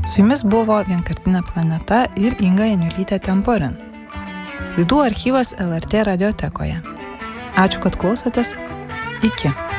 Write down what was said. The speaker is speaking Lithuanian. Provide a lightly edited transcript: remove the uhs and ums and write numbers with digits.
Su jumis buvo Vienkartinė planeta ir Inga Janiulytė Temporin. Laidų archyvas LRT radiotekoje. Ačiū, kad klausotės. Iki.